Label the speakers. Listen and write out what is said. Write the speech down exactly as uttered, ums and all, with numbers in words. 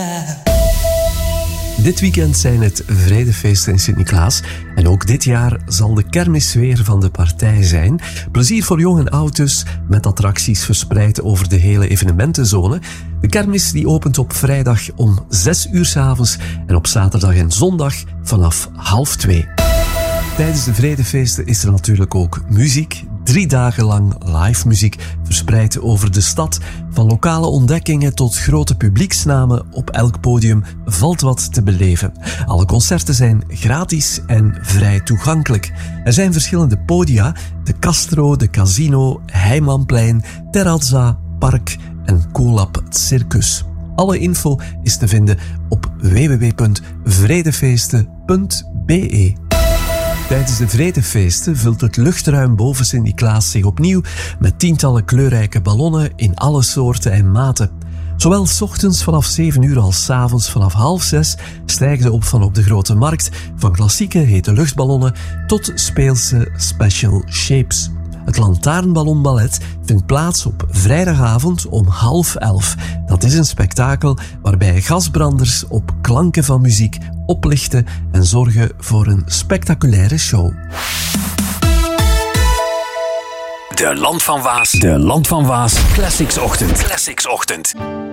Speaker 1: Dit weekend zijn het Vrijdefeesten in Sint-Niklaas. En ook dit jaar zal de kermissfeer van de partij zijn. Plezier voor jong en oud dus, met attracties verspreid over de hele evenementenzone. De kermis die opent op vrijdag om zes uur 's avonds en op zaterdag en zondag vanaf half twee. Tijdens de Vrijdefeesten is er natuurlijk ook muziek. Drie dagen lang live muziek verspreid over de stad. Van lokale ontdekkingen tot grote publieksnamen. Op elk podium valt wat te beleven. Alle concerten zijn gratis en vrij toegankelijk. Er zijn verschillende podia. De Castro, de Casino, Heijmanplein, Terrazza, Park en Colab Circus. Alle info is te vinden op w w w punt vrijdefeesten punt b e. Tijdens de Vrijdefeesten vult het luchtruim boven Sint-Niklaas zich opnieuw met tientallen kleurrijke ballonnen in alle soorten en maten. Zowel 's ochtends vanaf zeven uur als 's avonds vanaf half zes stijgen ze op van op de Grote Markt, van klassieke hete luchtballonnen tot speelse special shapes. Het Lantaarnballonballet vindt plaats op vrijdagavond om half elf. Dat is een spektakel waarbij gasbranders op klanken van muziek oplichten en zorgen voor een spectaculaire show.
Speaker 2: De Land van Waas. De Land van Waas. Classics Ochtend. Classics Ochtend.